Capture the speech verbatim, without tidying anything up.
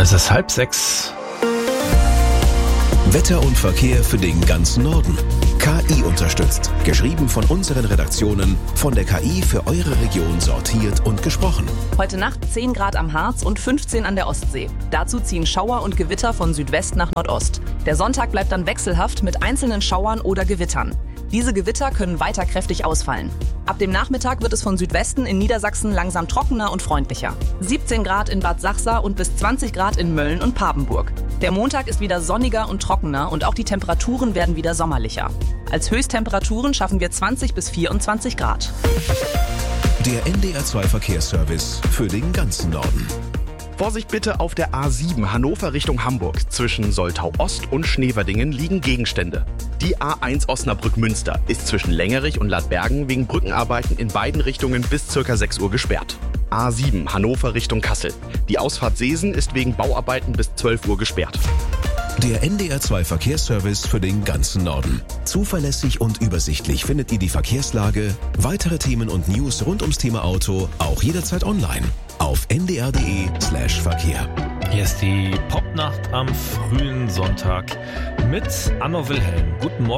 Es ist halb sechs. Wetter und Verkehr für den ganzen Norden. K I unterstützt. Geschrieben von unseren Redaktionen, von der K I für eure Region sortiert und gesprochen. Heute Nacht zehn Grad am Harz und fünfzehn an der Ostsee. Dazu ziehen Schauer und Gewitter von Südwest nach Nordost. Der Sonntag bleibt dann wechselhaft mit einzelnen Schauern oder Gewittern. Diese Gewitter können weiter kräftig ausfallen. Ab dem Nachmittag wird es von Südwesten in Niedersachsen langsam trockener und freundlicher. siebzehn Grad in Bad Sachsa und bis zwanzig Grad in Mölln und Papenburg. Der Montag ist wieder sonniger und trockener und auch die Temperaturen werden wieder sommerlicher. Als Höchsttemperaturen schaffen wir zwanzig bis vierundzwanzig Grad. Der N D R zwei Verkehrsservice für den ganzen Norden. Vorsicht bitte auf der A sieben Hannover Richtung Hamburg. Zwischen Soltau Ost und Schneverdingen liegen Gegenstände. Die A eins Osnabrück-Münster ist zwischen Längerich und Ladbergen wegen Brückenarbeiten in beiden Richtungen bis ca. sechs Uhr gesperrt. A sieben Hannover Richtung Kassel. Die Ausfahrt Seesen ist wegen Bauarbeiten bis zwölf Uhr gesperrt. Der N D R zwei Verkehrsservice für den ganzen Norden. Zuverlässig und übersichtlich findet ihr die Verkehrslage, weitere Themen und News rund ums Thema Auto auch jederzeit online auf n d r punkt d e slash verkehr. Hier ist die Popnacht am frühen Sonntag mit Anno Wilhelm. Guten Morgen.